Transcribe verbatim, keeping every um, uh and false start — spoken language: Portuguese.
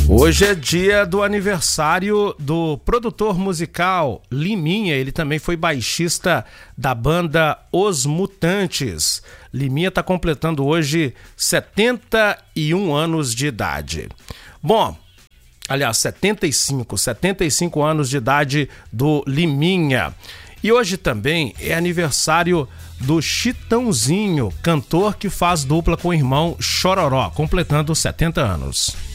Hoje é dia do aniversário do produtor musical Liminha. Ele também foi baixista da banda Os Mutantes. Liminha está completando hoje setenta e um anos de idade. Bom, aliás, setenta e cinco, setenta e cinco anos de idade do Liminha. E hoje também é aniversário do Chitãozinho, cantor que faz dupla com o irmão Chororó, completando setenta anos.